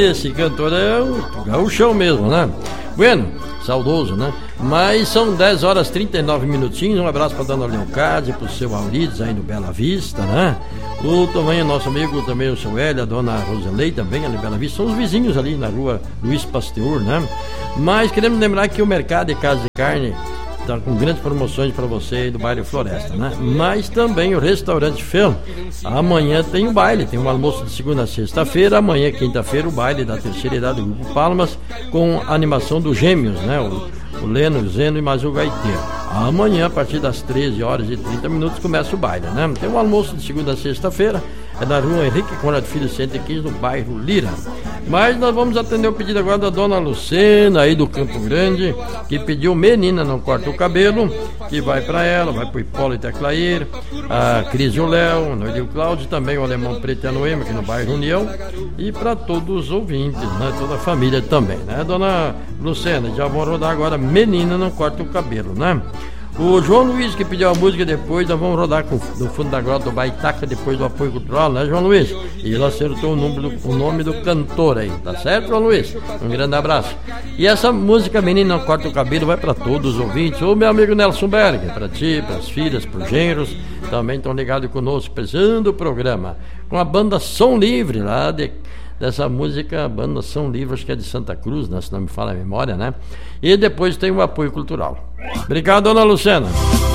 esse cantor é o gaúchão mesmo, né? Bueno, saudoso, né? Mas são 10 horas 39 minutinhos. Um abraço para dona Leocádia, pro seu Aurides aí no Bela Vista, né? O também nosso amigo, também o seu Hélio, a dona Roselei também ali no Bela Vista. São os vizinhos ali na rua Luiz Pasteur, né? Mas queremos lembrar que o mercado de casa de carne está com grandes promoções para você aí do bairro Floresta, né? Mas também o restaurante Fel. Amanhã tem o baile, tem um almoço de segunda a sexta-feira. Amanhã, quinta-feira, o baile da terceira idade do Grupo Palmas, com a animação dos Gêmeos, né? O Leno, o Zeno e mais o Gaiteiro. Amanhã, a partir das 13 horas e 30 minutos, começa o baile, né? Tem um almoço de segunda a sexta-feira, é na rua Henrique Conrad Filho 115, no bairro Lira. Mas nós vamos atender o pedido agora da dona Lucena, aí do Campo Grande, que pediu Menina Não Corta o Cabelo, que vai para ela, vai pro Hipólito e a Clair, a Cris e o Léo, o Noelio Cláudio, também o Alemão Preto e a Noema, aqui no bairro União, e para todos os ouvintes, né? Toda a família também, né? Dona Lucena, já vou rodar agora Menina Não Corta o Cabelo, né? O João Luiz, que pediu a música depois, nós vamos rodar do fundo da grota do Baitaca, depois do apoio cultural, né, João Luiz? E ele acertou o nome do cantor aí, tá certo, João Luiz? Um grande abraço. E essa música Menina Não Corta o Cabelo vai para todos os ouvintes. O meu amigo Nelson Berger, para ti, para as filhas, para os genros, também estão ligados conosco, precisando do programa. Com a banda Som Livre, lá dessa música, a banda Som Livre, acho que é de Santa Cruz, né, se não me falha a memória, né? E depois tem o apoio cultural. Obrigado, dona Lucena.